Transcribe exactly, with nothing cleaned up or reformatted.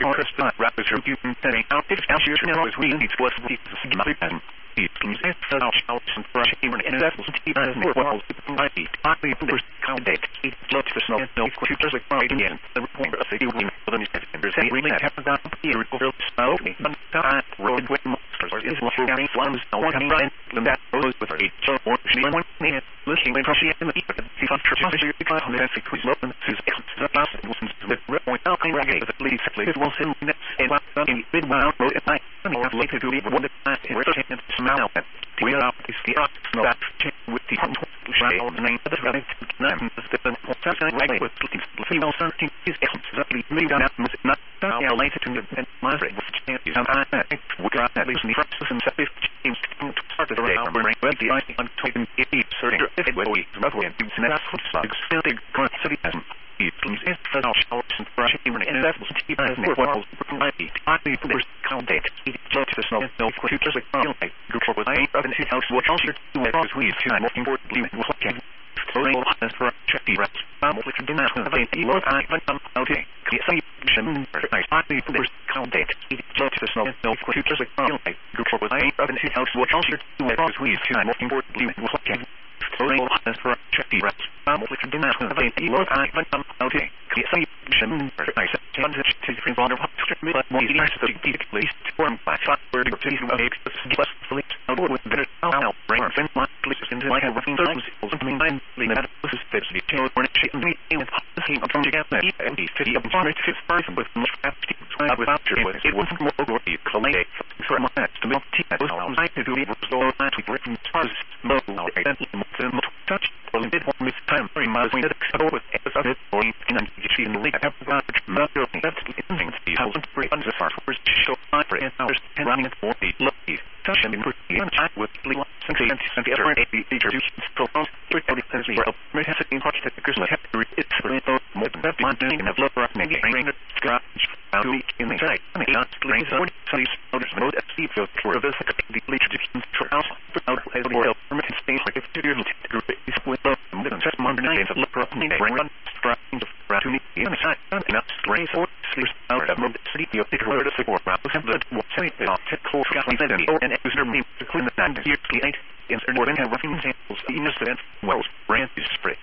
Christmas rappers who you can say out if you know is we need to us we significant these things as our shouts and fresh even in that was even as more walls I eat I be first count date it lots for snow no just like right again the report of the wing for the newspapers say we have got here over snow and that road with monsters is what we're getting floods no one can run that goes with eight so or she one minute looking at she in the see on church you because that's the quiz open is the last listens to the point out in reggae at least it will send and what in big round road at night I have later to leave one of the and smell it we are up to see us that with the shine on the name of the running name is the reggae with the female searching is exactly made on music not yeah later to the my which is and I we got at least the first and second teams to start the around bring the ice on taking it certain if we remember and that's what still big city has it is for our showers and fresh even and that was cheap as more walls I be first count date it just for snow no futures like like group for I ain't in house what else you do as we two I'm looking forward to leaving looking so they will have for check the rest I'm looking to now have a look I even some okay see shim I be first count date it just for snow no futures like like group for I ain't in house what else you do as we two I'm looking forward to leaving looking so they will have for check the rest I'm looking to now have a look I even some okay see shim I said to different water but more nice to be at least form by shot word of two makes us less fully out with better now bring our friend my police into my working those something I'm leaving that this is fits the tail for shit and me with the same I'm trying to get that and the city of the fifth person with much fifty without your voice it wasn't more over you collate for my head to milk tea I was like to do it was so nice with written stars low touch for the bit one with time very much with with episode or in in the league I have got that's the ending the thousand three hundred far first show for eight hours and running at forty lucky touch and put the chat with legal since the other eighty features so fast three thirty cents for may have in touch that because I have to read it for so more than that one thing and have look for maybe bring it scratch out in the site and it not brings out some notice mode at sea field for this the bleach for house out as well permit space like if you do the group is with the just Monday night of look for me bring run striking to me in the site and up raise or sleep out of the city of the word of the four rounds have the what say it off to call for and it was me to clean the sand here eight in more than have roughing examples the innocent wells brand is spray